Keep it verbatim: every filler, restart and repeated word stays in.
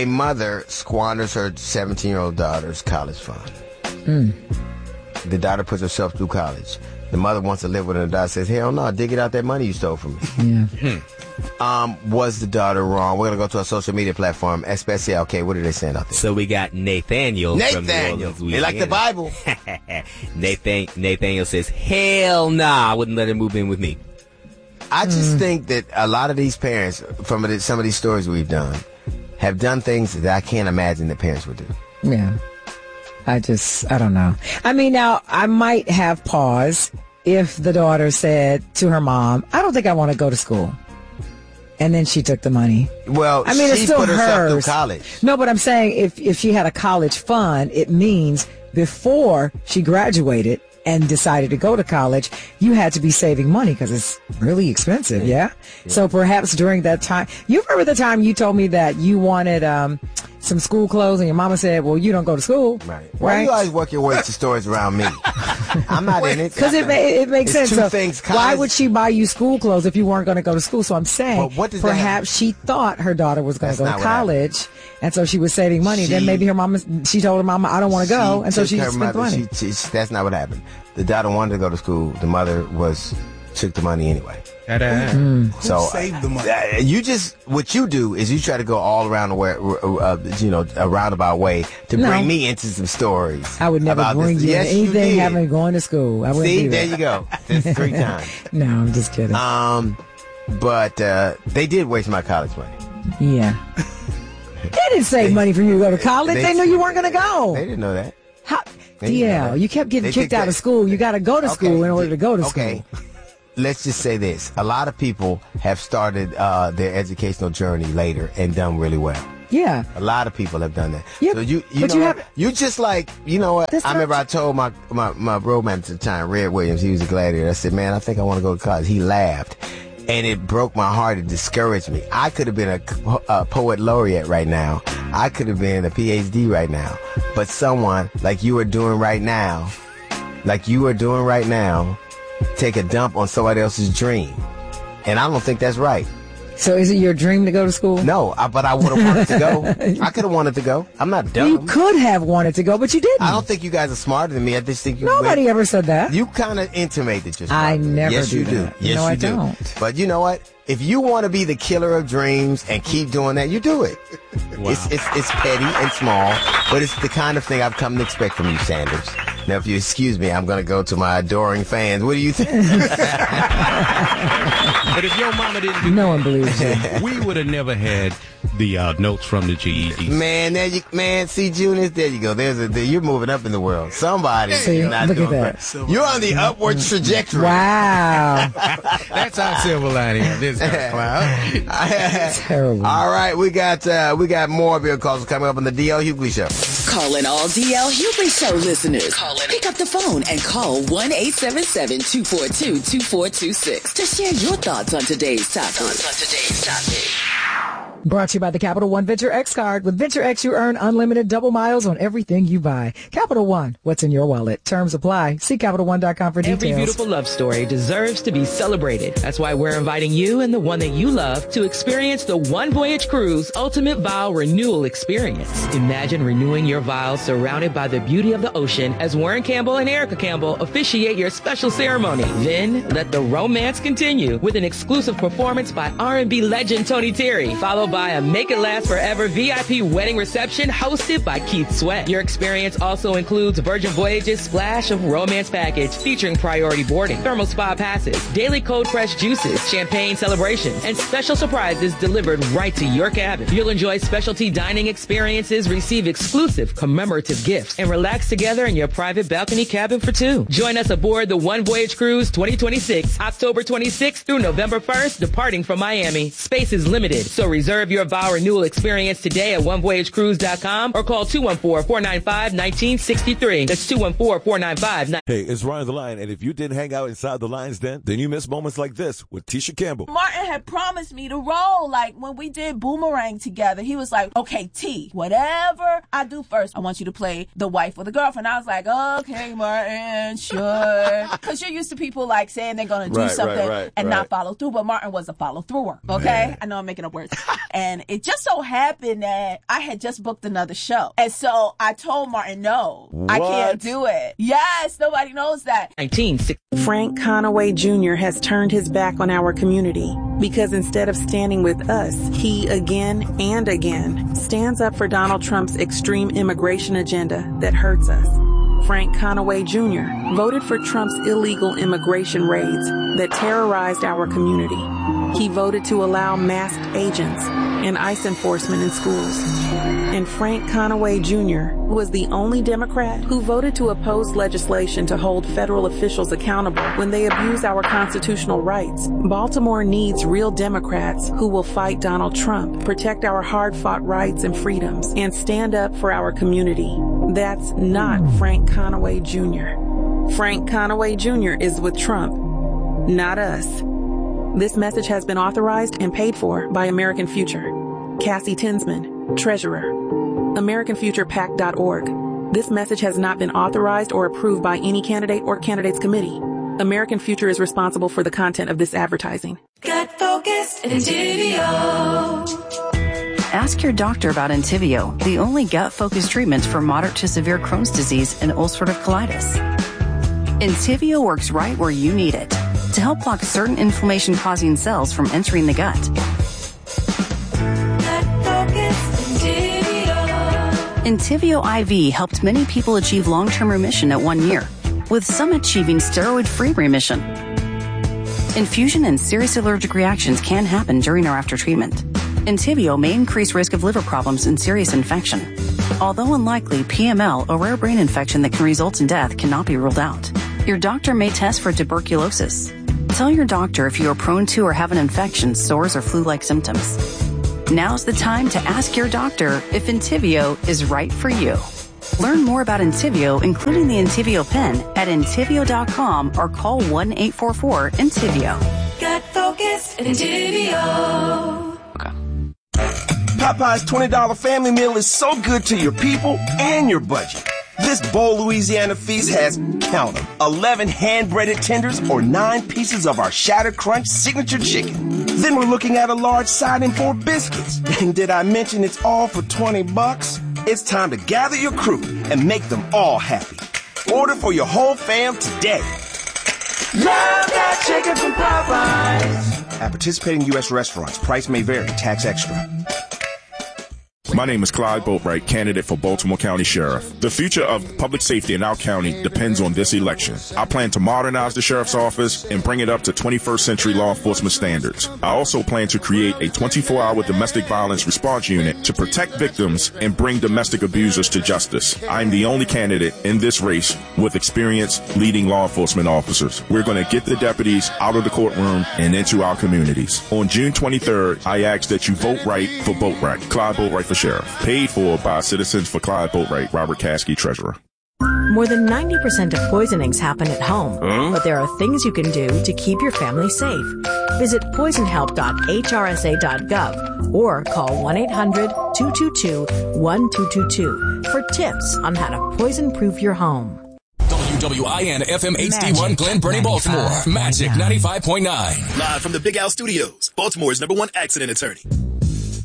A mother squanders her seventeen-year-old daughter's college fund. Mm. The daughter puts herself through college. The mother wants to live with her. The daughter says, hell no, dig it out that money you stole from me. Yeah. Um, was the daughter wrong? We're going to go to our social media platform, Especial. Okay, what are they saying out there? So we got Nathaniel. Nathaniel. From They like the Bible. Nathan, Nathaniel says, hell nah, I wouldn't let her move in with me. I just mm. think that a lot of these parents, from the, some of these stories we've done, have done things that I can't imagine that parents would do. Yeah. I just, I don't know. I mean, now, I might have pause if the daughter said to her mom, I don't think I want to go to school. And then she took the money. Well, I mean, she it's still put herself hers. through college. No, but I'm saying if, if she had a college fund, it means before she graduated and decided to go to college, you had to be saving money because it's really expensive, yeah? yeah? So perhaps during that time, you remember the time you told me that you wanted um, some school clothes and your mama said, well, you don't go to school. Right. Why right? do you always work your way to stories around me? I'm not in it. Because it, ma- it makes it's sense. Two So things, why would she buy you school clothes if you weren't going to go to school? So I'm saying well, what does perhaps she thought her daughter was going to go to college, and so she was saving money. She, then maybe her mama, she told her mama, I don't want to go, and so she spent mother, the money. She, she, that's not what happened. The daughter wanted to go to school. The mother was took the money anyway. Mm. So Who saved the money? Uh, you just what you do is you try to go all around the way, uh, you know, a roundabout way to no. bring me into some stories. I would never bring this. you yes, anything you having going to school. I wouldn't See, do that. there you go. That's three times. No, I'm just kidding. Um, but uh, they did waste my college money. Yeah. They didn't save they, money for you to go to college. They, they knew you weren't going to go. They didn't know that. How? D L, you kept getting they kicked out that. of school. You got to go to okay. school in order to go to okay. school. Let's just say this. A lot of people have started uh, their educational journey later and done really well. Yeah. A lot of people have done that. Yeah, so you, you but know, you have, you just like, you know what? I remember I told my, my, my road manager at the time, Red Williams, he was a gladiator. I said, man, I think I want to go to college. He laughed. And it broke my heart. It discouraged me. I could have been a, a poet laureate right now. I could have been a P H D right now. But someone like you are doing right now, like you are doing right now, take a dump on somebody else's dream. And I don't think that's right. So is it your dream to go to school? No, I, but I would have wanted to go. I could have wanted to go. I'm not dumb. You could have wanted to go, but you didn't. I don't think you guys are smarter than me. I just think you Nobody went, ever said that. You kind of intimate that you're smarter. I never yes, do you do. that. Yes, no, you I do. don't. But you know what? If you want to be the killer of dreams and keep doing that, you do it. Wow. It's, it's, it's petty and small, but it's the kind of thing I've come to expect from you, Sanders. Now, if you excuse me, I'm going to go to my adoring fans. What do you think? But if your mama didn't do no one believes you. We would have never had the uh, notes from the G E D. Man, there you, man, see, Junior, there you go. There's a, there, you're moving up in the world. Somebody. See, not look doing at that. Great. You're on the upward trajectory. Wow. That's our silver lining on this cloud. Terrible. All right, we got uh, we got more of your calls coming up on the D L Hughley Show. Calling all D L Hughley Show listeners. Call in. Pick up the phone and call one eight seven seven, two four two, two four two six to share your thoughts on today's topic. Thoughts on today's topic. Brought to you by the Capital One Venture X card. With Venture X, you earn unlimited double miles on everything you buy. Capital One, what's in your wallet? Terms apply. See Capital One dot com for details. Every beautiful love story deserves to be celebrated. That's why we're inviting you and the one that you love to experience the One Voyage Cruise Ultimate Vow Renewal Experience. Imagine renewing your vows surrounded by the beauty of the ocean as Warren Campbell and Erica Campbell officiate your special ceremony. Then let the romance continue with an exclusive performance by R and B legend Tony Terry, followed by a Make It Last Forever V I P wedding reception hosted by Keith Sweat. Your experience also includes Virgin Voyage's Splash of Romance package featuring priority boarding, thermal spa passes, daily cold pressed juices, champagne celebrations, and special surprises delivered right to your cabin. You'll enjoy specialty dining experiences, receive exclusive commemorative gifts, and relax together in your private balcony cabin for two. Join us aboard the One Voyage Cruise twenty twenty-six, October twenty-sixth through November first, departing from Miami. Space is limited, so reserve your vow renewal experience today at one voyage cruise dot com or call two one four, four nine five, one nine six three. That's two one four, four nine five, nine. Hey, it's Ryan the Lion, and if you didn't hang out inside the Lion's Den, then you miss moments like this with Tisha Campbell. Martin had promised me the role, like when we did Boomerang together. He was like, okay, T, whatever I do first, I want you to play the wife or the girlfriend. I was like, okay, Martin, sure. Because you're used to people like saying they're going to do right, something right, right, and right. not follow through, but Martin was a follow-througher, okay? Man. I know I'm making up words. And it just so happened that I had just booked another show. And so I told Martin, no, What? I can't do it. Yes, nobody knows that. nineteen sixty Frank Conaway Junior has turned his back on our community because instead of standing with us, he again and again stands up for Donald Trump's extreme immigration agenda that hurts us. Frank Conaway Junior voted for Trump's illegal immigration raids that terrorized our community. He voted to allow masked agents and ICE enforcement in schools. And Frank Conaway Junior was the only Democrat who voted to oppose legislation to hold federal officials accountable when they abuse our constitutional rights. Baltimore needs real Democrats who will fight Donald Trump, protect our hard-fought rights and freedoms, and stand up for our community. That's not Frank Conaway Junior Frank Conaway Junior is with Trump, not us. This message has been authorized and paid for by American Future. Cassie Tinsman, Treasurer. American Future PAC dot org. This message has not been authorized or approved by any candidate or candidates committee. American Future is responsible for the content of this advertising. Gut focused Entivio. Ask your doctor about Entivio, the only gut-focused treatment for moderate to severe Crohn's disease and ulcerative colitis. Entivio works right where you need it to help block certain inflammation-causing cells from entering the gut. Entivio I V helped many people achieve long-term remission at one year, with some achieving steroid-free remission. Infusion and serious allergic reactions can happen during or after treatment. Entivio may increase risk of liver problems and serious infection. Although unlikely, P M L, a rare brain infection that can result in death, cannot be ruled out. Your doctor may test for tuberculosis. Tell your doctor if you are prone to or have an infection, sores, or flu-like symptoms. Now's the time to ask your doctor if Entivio is right for you. Learn more about Entivio, including the Entivio pen, at Entivio dot com or call one eight four four Entivio. Gut focused Entivio. Popeye's twenty dollar family meal is so good to your people and your budget. This Bowl Louisiana feast has, count them, eleven hand-breaded tenders or nine pieces of our Shatter Crunch signature chicken. Then we're looking at a large side and four biscuits. And did I mention it's all for twenty bucks? It's time to gather your crew and make them all happy. Order for your whole fam today. Love that chicken from Popeyes. At participating U S restaurants, price may vary, tax extra. My name is Clyde Boatwright, candidate for Baltimore County Sheriff. The future of public safety in our county depends on this election. I plan to modernize the Sheriff's Office and bring it up to twenty-first century law enforcement standards. I also plan to create a twenty-four hour domestic violence response unit to protect victims and bring domestic abusers to justice. I'm the only candidate in this race with experience leading law enforcement officers. We're going to get the deputies out of the courtroom and into our communities. On June twenty-third, I ask that you vote right for Boatwright. Clyde Boatwright for Sheriff. Paid for by Citizens for Clyde Boatwright. Robert Caskey, Treasurer. More than ninety percent of poisonings happen at home, huh? but there are things you can do to keep your family safe. Visit poison help dot H R S A dot gov or call one eight hundred two two two one two two two for tips on how to poison-proof your home. W W I N F M H D one Glen Burnie, Baltimore. Magic ninety-five point nine. Live from the Big Al Studios, Baltimore's number one accident attorney.